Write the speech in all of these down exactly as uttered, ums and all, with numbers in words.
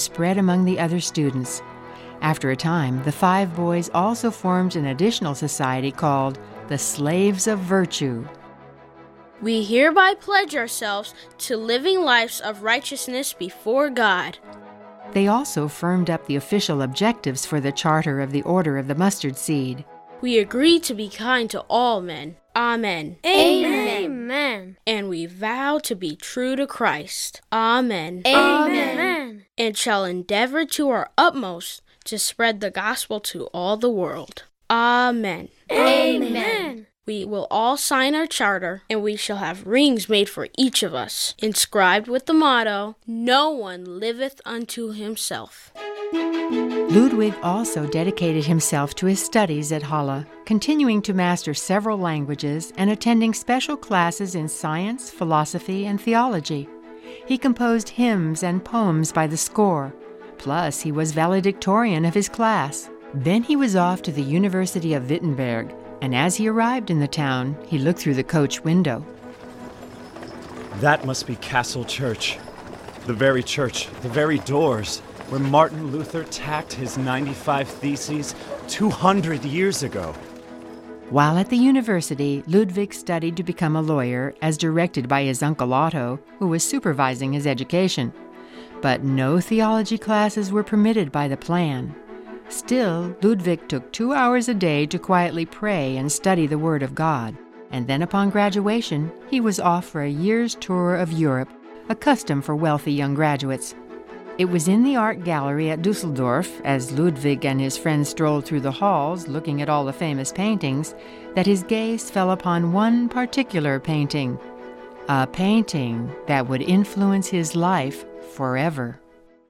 spread among the other students. After a time, the five boys also formed an additional society called the Slaves of Virtue. We hereby pledge ourselves to living lives of righteousness before God. They also firmed up the official objectives for the Charter of the Order of the Mustard Seed. We agree to be kind to all men. Amen. Amen. Amen. And we vow to be true to Christ. Amen. Amen. And shall endeavor to our utmost to spread the gospel to all the world. Amen. Amen. We will all sign our charter, and we shall have rings made for each of us, inscribed with the motto, "No one liveth unto himself." Ludwig also dedicated himself to his studies at Halle, continuing to master several languages and attending special classes in science, philosophy, and theology. He composed hymns and poems by the score, plus he was valedictorian of his class. Then he was off to the University of Wittenberg, and as he arrived in the town, he looked through the coach window. That must be Castle Church. The very church, the very doors, where Martin Luther tacked his ninety-five Theses two hundred years ago. While at the university, Ludwig studied to become a lawyer, as directed by his uncle Otto, who was supervising his education. But no theology classes were permitted by the plan. Still, Ludwig took two hours a day to quietly pray and study the Word of God. And then upon graduation, he was off for a year's tour of Europe, a custom for wealthy young graduates. It was in the art gallery at Dusseldorf, as Ludwig and his friends strolled through the halls looking at all the famous paintings, that his gaze fell upon one particular painting, a painting that would influence his life forever.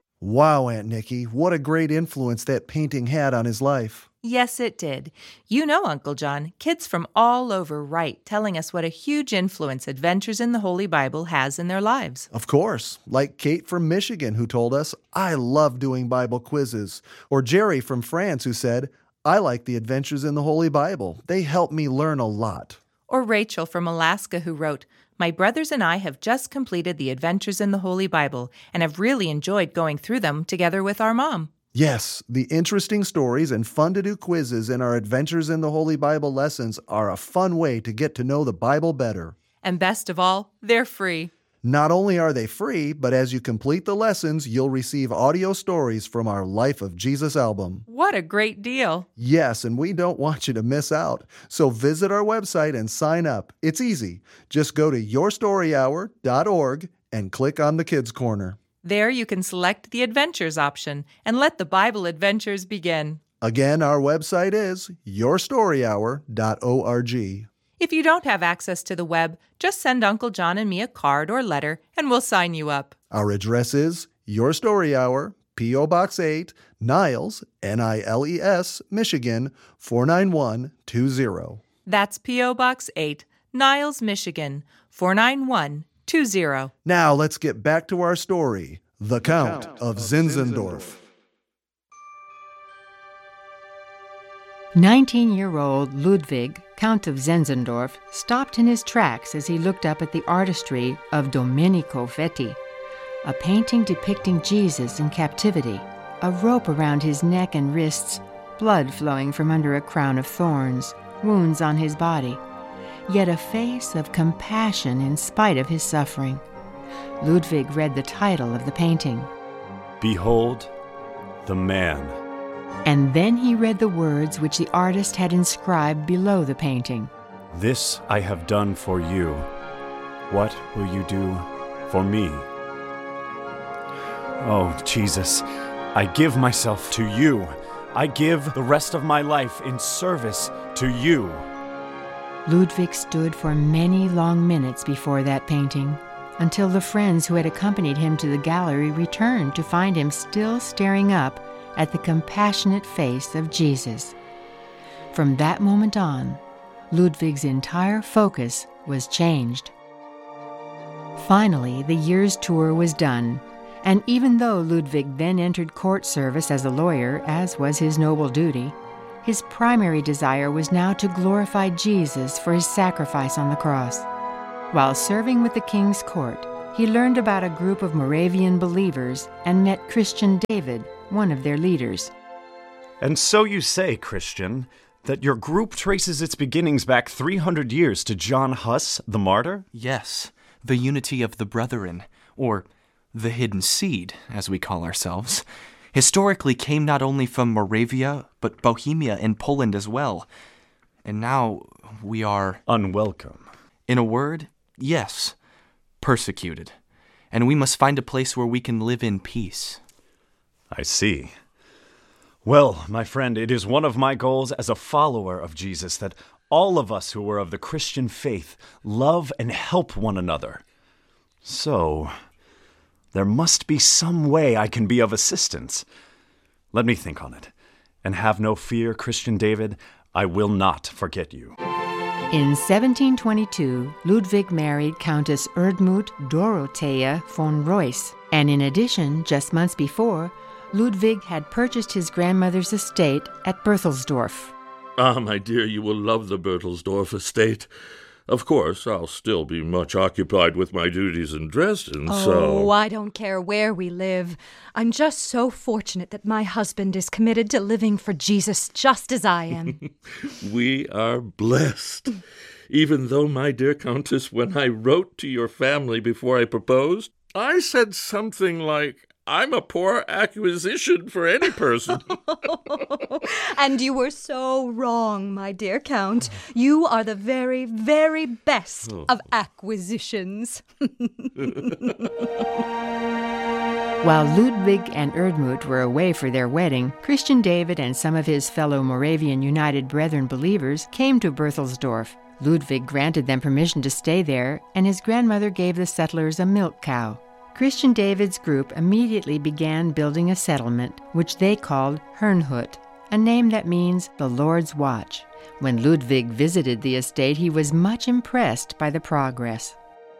Wow, Aunt Nikki, what a great influence that painting had on his life. Yes, it did. You know, Uncle John, kids from all over write telling us what a huge influence Adventures in the Holy Bible has in their lives. Of course, like Kate from Michigan who told us, "I love doing Bible quizzes." Or Jerry from France who said, "I like the Adventures in the Holy Bible. They help me learn a lot." Or Rachel from Alaska who wrote, "My brothers and I have just completed the Adventures in the Holy Bible and have really enjoyed going through them together with our mom." Yes, the interesting stories and fun-to-do quizzes in our Adventures in the Holy Bible lessons are a fun way to get to know the Bible better. And best of all, they're free. Not only are they free, but as you complete the lessons, you'll receive audio stories from our Life of Jesus album. What a great deal. Yes, and we don't want you to miss out. So visit our website and sign up. It's easy. Just go to your story hour dot org and click on the Kids Corner. There you can select the Adventures option and let the Bible adventures begin. Again, our website is your story hour dot org. If you don't have access to the web, just send Uncle John and me a card or letter and we'll sign you up. Our address is Your Story Hour, P O Box eight, Niles, N I L E S, Michigan, four nine one two zero. That's P O Box eight, Niles, Michigan, four nine one two zero. Now let's get back to our story, The Count, Count of, of Zinzendorf. Nineteen-year-old Ludwig, Count of Zinzendorf, stopped in his tracks as he looked up at the artistry of Domenico Fetti, a painting depicting Jesus in captivity, a rope around his neck and wrists, blood flowing from under a crown of thorns, wounds on his body, yet a face of compassion in spite of his suffering. Ludwig read the title of the painting. Behold, the man. And then he read the words which the artist had inscribed below the painting. This I have done for you. What will you do for me? Oh, Jesus, I give myself to you. I give the rest of my life in service to you. Ludwig stood for many long minutes before that painting, until the friends who had accompanied him to the gallery returned to find him still staring up at the compassionate face of Jesus. From that moment on, Ludwig's entire focus was changed. Finally, the year's tour was done, and even though Ludwig then entered court service as a lawyer, as was his noble duty, his primary desire was now to glorify Jesus for his sacrifice on the cross. While serving with the king's court, he learned about a group of Moravian believers and met Christian David, one of their leaders. And so you say, Christian, that your group traces its beginnings back three hundred years to John Huss, the martyr? Yes, the unity of the brethren, or the hidden seed, as we call ourselves, historically came not only from Moravia, but Bohemia and Poland as well. And now we are... unwelcome. In a word, yes, persecuted. And we must find a place where we can live in peace. I see. Well, my friend, it is one of my goals as a follower of Jesus that all of us who are of the Christian faith love and help one another. So, there must be some way I can be of assistance. Let me think on it. And have no fear, Christian David, I will not forget you. In seventeen twenty-two, Ludwig married Countess Erdmut Dorothea von Reuss, and in addition, just months before, Ludwig had purchased his grandmother's estate at Berthelsdorf. Ah, my dear, you will love the Berthelsdorf estate. Of course, I'll still be much occupied with my duties in Dresden, oh, so... Oh, I don't care where we live. I'm just so fortunate that my husband is committed to living for Jesus just as I am. We are blessed. Even though, my dear Countess, when I wrote to your family before I proposed, I said something like, I'm a poor acquisition for any person. And you were so wrong, my dear Count. You are the very, very best oh. of acquisitions. While Ludwig and Erdmut were away for their wedding, Christian David and some of his fellow Moravian United Brethren believers came to Berthelsdorf. Ludwig granted them permission to stay there, and his grandmother gave the settlers a milk cow. Christian David's group immediately began building a settlement, which they called Herrnhut, a name that means the Lord's Watch. When Ludwig visited the estate, he was much impressed by the progress.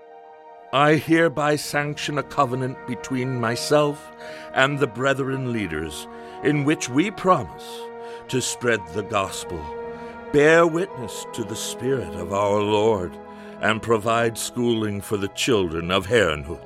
I hereby sanction a covenant between myself and the brethren leaders, in which we promise to spread the gospel, bear witness to the Spirit of our Lord, and provide schooling for the children of Herrnhut.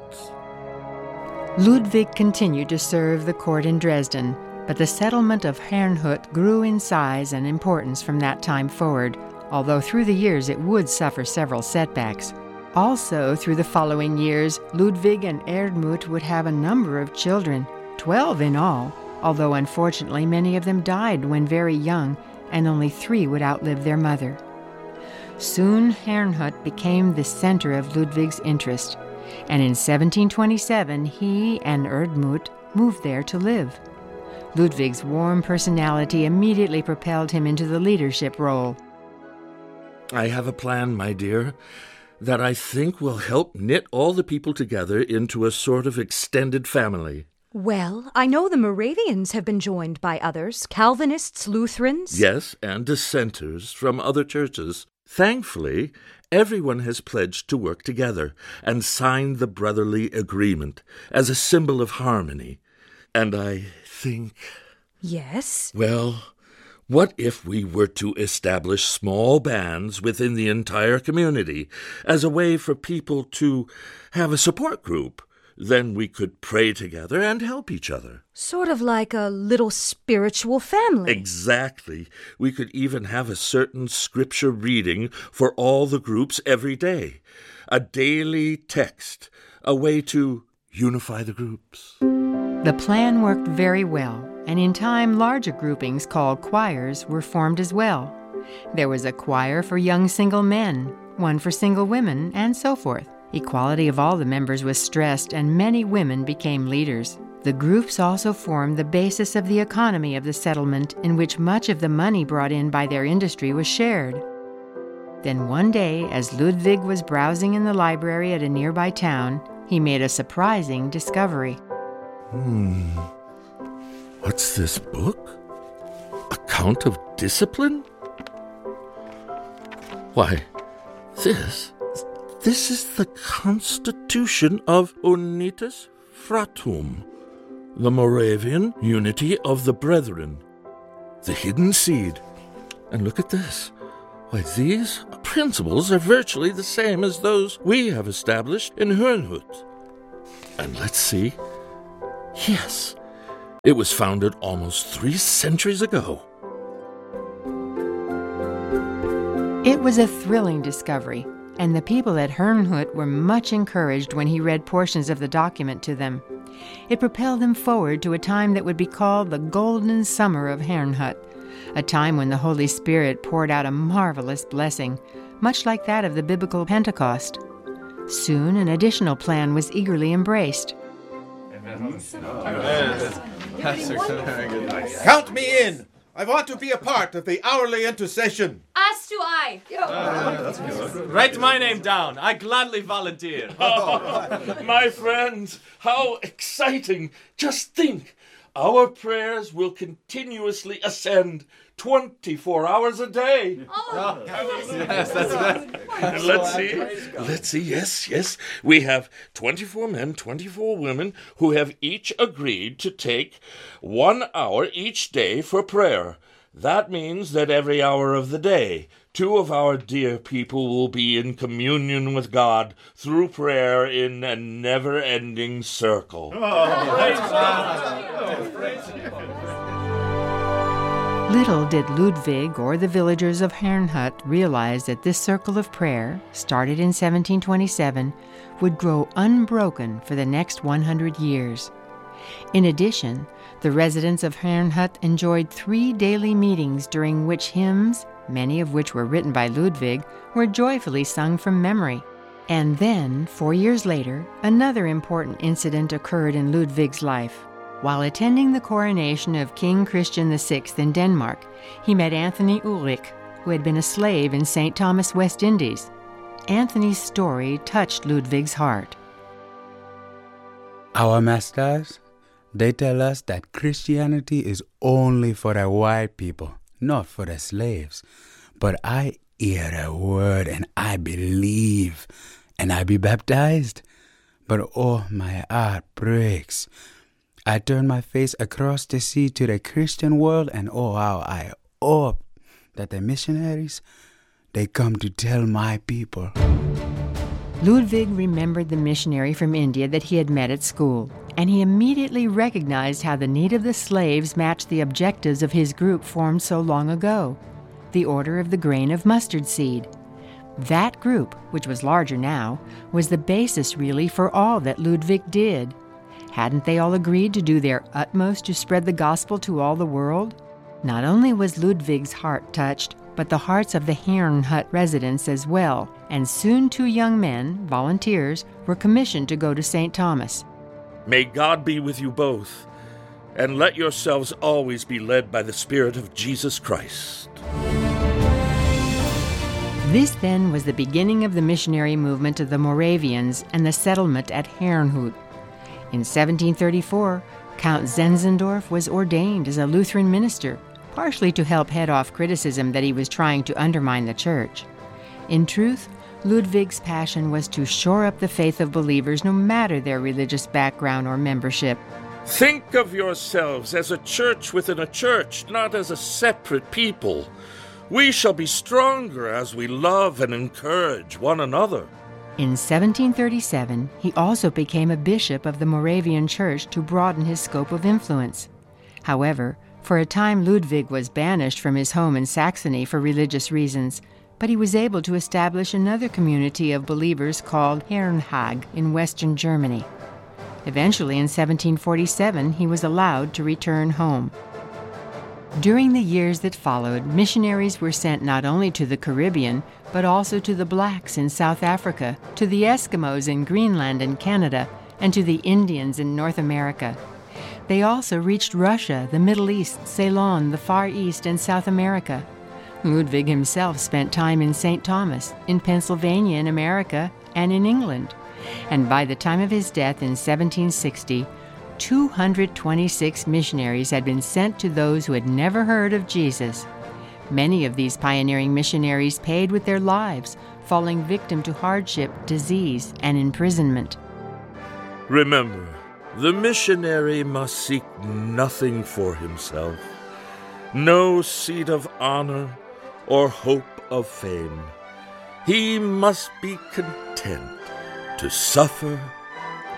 Ludwig continued to serve the court in Dresden, but the settlement of Herrnhut grew in size and importance from that time forward, although through the years it would suffer several setbacks. Also, through the following years, Ludwig and Erdmut would have a number of children, twelve in all, although unfortunately many of them died when very young, and only three would outlive their mother. Soon Herrnhut became the center of Ludwig's interest, and in seventeen twenty-seven he and Erdmut moved there to live. Ludwig's warm personality immediately propelled him into the leadership role. I have a plan, my dear, that I think will help knit all the people together into a sort of extended family. Well, I know the Moravians have been joined by others, Calvinists, Lutherans. Yes, and dissenters from other churches. Thankfully, everyone has pledged to work together and signed the brotherly agreement as a symbol of harmony. And I think... Yes? Well, what if we were to establish small bands within the entire community as a way for people to have a support group? Then we could pray together and help each other. Sort of like a little spiritual family. Exactly. We could even have a certain scripture reading for all the groups every day. A daily text, a way to unify the groups. The plan worked very well, and in time larger groupings called choirs were formed as well. There was a choir for young single men, one for single women, and so forth. Equality of all the members was stressed, and many women became leaders. The groups also formed the basis of the economy of the settlement, in which much of the money brought in by their industry was shared. Then one day, as Ludwig was browsing in the library at a nearby town, he made a surprising discovery. Hmm. What's this book? Account of Discipline? Why, this... This is the Constitution of Unitas Fratum, the Moravian Unity of the Brethren, the hidden seed. And look at this. Why, these principles are virtually the same as those we have established in Herrnhut. And let's see. Yes, it was founded almost three centuries ago. It was a thrilling discovery, and the people at Herrnhut were much encouraged when he read portions of the document to them. It propelled them forward to a time that would be called the Golden Summer of Herrnhut, a time when the Holy Spirit poured out a marvelous blessing, much like that of the biblical Pentecost. Soon an additional plan was eagerly embraced. Count me in! I want to be a part of the hourly intercession. As do I. Write my name down. I gladly volunteer. Oh, my friends, how exciting! Just think, our prayers will continuously ascend twenty-four hours a day. Oh, yes, that's right. Let's see. Let's see. Yes, yes. We have twenty-four men, twenty-four women who have each agreed to take one hour each day for prayer. That means that every hour of the day, two of our dear people will be in communion with God through prayer in a never-ending circle. Little did Ludwig or the villagers of Herrnhut realize that this circle of prayer, started in seventeen twenty-seven, would grow unbroken for the next one hundred years. In addition, the residents of Herrnhut enjoyed three daily meetings during which hymns, many of which were written by Ludwig, were joyfully sung from memory. And then, four years later, another important incident occurred in Ludwig's life. While attending the coronation of King Christian the Sixth in Denmark, he met Anthony Ulrich, who had been a slave in Saint Thomas, West Indies. Anthony's story touched Ludwig's heart. Our masters, they tell us that Christianity is only for the white people, not for the slaves. But I hear a word and I believe, and I be baptized. But oh, my heart breaks. I turn my face across the sea to the Christian world, and oh, how I hope that the missionaries, they come to tell my people. Ludwig remembered the missionary from India that he had met at school, and he immediately recognized how the need of the slaves matched the objectives of his group formed so long ago, the Order of the Grain of Mustard Seed. That group, which was larger now, was the basis really for all that Ludwig did. Hadn't they all agreed to do their utmost to spread the gospel to all the world? Not only was Ludwig's heart touched, but the hearts of the Herrnhut residents as well, and soon two young men, volunteers, were commissioned to go to Saint Thomas. May God be with you both, and let yourselves always be led by the Spirit of Jesus Christ. This then was the beginning of the missionary movement of the Moravians and the settlement at Herrnhut. In seventeen thirty-four, Count Zinzendorf was ordained as a Lutheran minister, partially to help head off criticism that he was trying to undermine the church. In truth, Ludwig's passion was to shore up the faith of believers no matter their religious background or membership. Think of yourselves as a church within a church, not as a separate people. We shall be stronger as we love and encourage one another. In seventeen thirty-seven, he also became a bishop of the Moravian Church to broaden his scope of influence. However, for a time Ludwig was banished from his home in Saxony for religious reasons, but he was able to establish another community of believers called Herrnhag in western Germany. Eventually, in seventeen forty-seven, he was allowed to return home. During the years that followed, missionaries were sent not only to the Caribbean, but also to the blacks in South Africa, to the Eskimos in Greenland and Canada, and to the Indians in North America. They also reached Russia, the Middle East, Ceylon, the Far East, and South America. Ludwig himself spent time in Saint Thomas, in Pennsylvania in America, and in England. And by the time of his death in seventeen sixty, two hundred twenty-six missionaries had been sent to those who had never heard of Jesus. Many of these pioneering missionaries paid with their lives, falling victim to hardship, disease, and imprisonment. Remember, the missionary must seek nothing for himself, no seat of honor or hope of fame. He must be content to suffer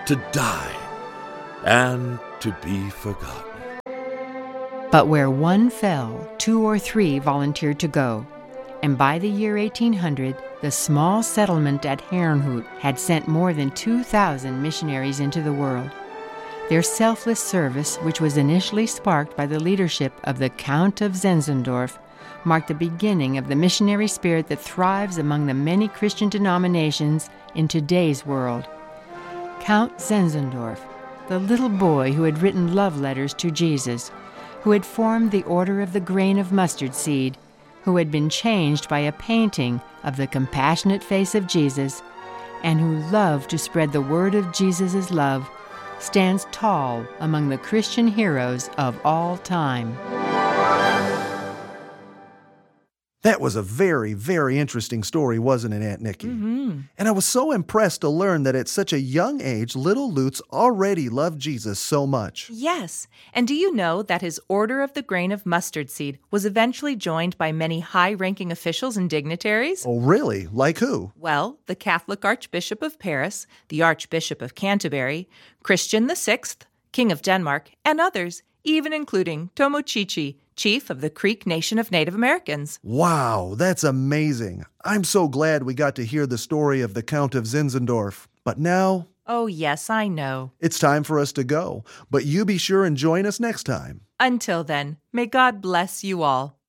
to die, and to be forgotten. But where one fell, two or three volunteered to go. And by the year eighteen hundred, the small settlement at Herrnhut had sent more than two thousand missionaries into the world. Their selfless service, which was initially sparked by the leadership of the Count of Zinzendorf, marked the beginning of the missionary spirit that thrives among the many Christian denominations in today's world. Count Zinzendorf, the little boy who had written love letters to Jesus, who had formed the Order of the Grain of Mustard Seed, who had been changed by a painting of the compassionate face of Jesus, and who loved to spread the word of Jesus' love, stands tall among the Christian heroes of all time. That was a very, very interesting story, wasn't it, Aunt Nikki? Mm-hmm. And I was so impressed to learn that at such a young age, little Lutz already loved Jesus so much. Yes. And do you know that his Order of the Grain of Mustard Seed was eventually joined by many high-ranking officials and dignitaries? Oh, really? Like who? Well, the Catholic Archbishop of Paris, the Archbishop of Canterbury, Christian the Sixth, King of Denmark, and others, even including Tomochichi, chief of the Creek Nation of Native Americans. Wow, that's amazing. I'm so glad we got to hear the story of the Count of Zinzendorf. But now... Oh, yes, I know. It's time for us to go. But you be sure and join us next time. Until then, may God bless you all.